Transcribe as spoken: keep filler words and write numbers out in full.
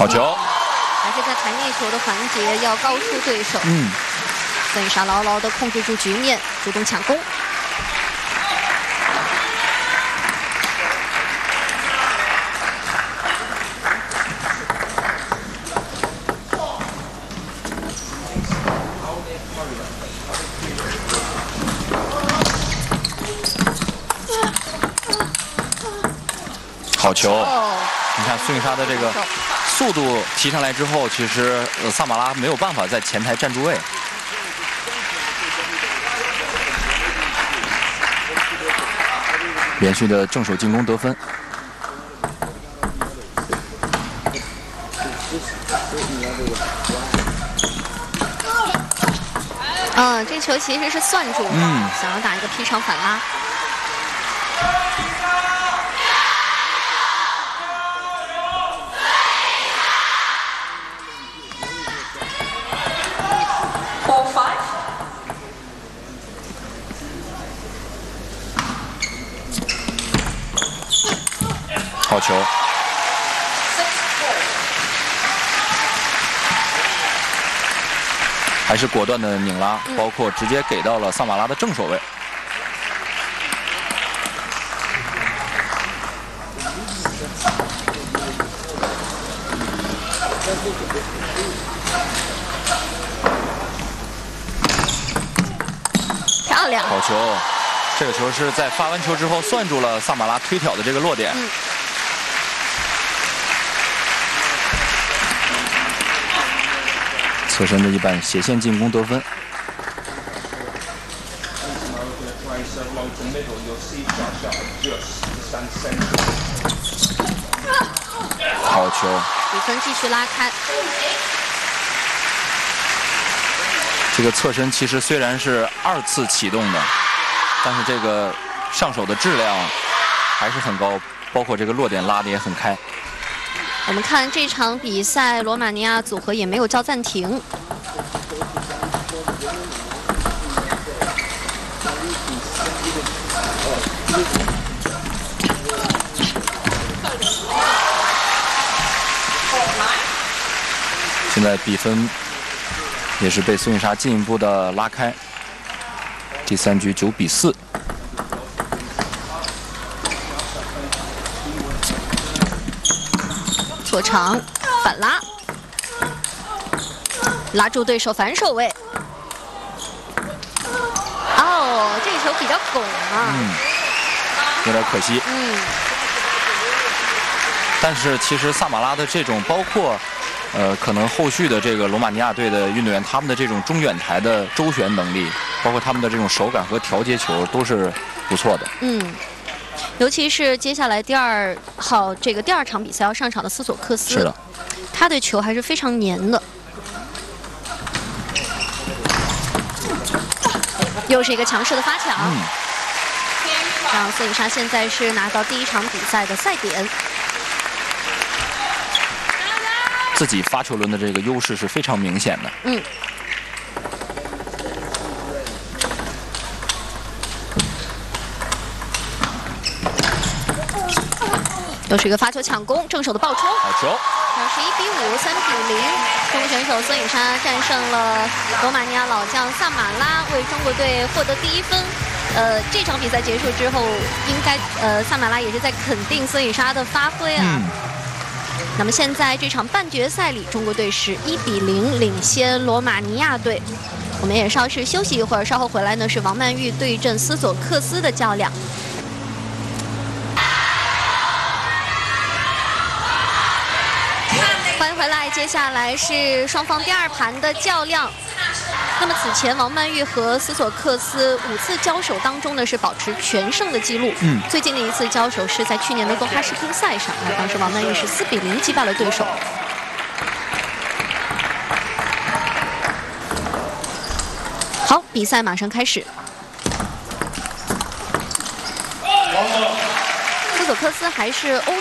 好球， 还是在弹捏球的环节要高出对手。 嗯， 孙颖莎牢牢地控制住局面，主动抢攻。 好球！ 哦， 你看孙颖莎的这个速度提上来之后，其实呃萨马拉没有办法在前台站住位。连续的正手进攻得分。 嗯，这球其实是算住了， 嗯， 想要打一个劈长反拉。 好球！还是果断的拧拉， 嗯、 包括直接给到了萨马拉的正手位。 漂亮！ 好球！这个球是在发完球之后算住了萨马拉推挑的这个落点。 嗯， 侧身的一板斜线进攻得分。好球！ 比分继续拉开。 这个侧身其实虽然是二次启动的，但是这个上手的质量还是很高，包括这个落点拉的也很开。 我们看这场比赛，罗马尼亚组合也没有叫暂停。 现在比分也是被孙颖莎进一步的拉开，第三局九比四。 戳长反拉，拉住对手反手位。哦，这个球比较拱啊， 嗯，有点可惜。 嗯， 但是其实萨马拉的这种包括。呃，可能后续的这个罗马尼亚队的运动员，他们的这种中远台的周旋能力，包括他们的这种手感和调节球，都是不错的。 嗯，尤其是接下来第二号这个第二场比赛要上场的斯索克斯， 是的， 他的球还是非常黏的。又是一个强势的发抢， 嗯， 让孙颖莎现在是拿到第一场比赛的赛点。 自己发球轮的这个优势是非常明显的。 嗯，又是一个发球抢攻，正手的爆冲， 好球！ 那是一比五，三比零，中国选手孙颖莎战胜了罗马尼亚老将萨马拉，为中国队获得第一分。呃，这场比赛结束之后，应该呃萨马拉也是在肯定孙颖莎的发挥啊。 嗯， 那么现在这场半决赛里，中国队是一比零领先罗马尼亚队。我们也稍事休息一会儿，稍后回来呢是王曼玉对阵斯索克斯的较量。欢迎回来，接下来是双方第二盘的较量。那么此前王曼玉和斯索克斯五次交手当中呢是保持全胜的记录。 嗯， 最近的一次交手是在去年的多哈世乒赛上，啊，当时王曼玉是四比零击败了对手。好，比赛马上开始。斯索克斯还是欧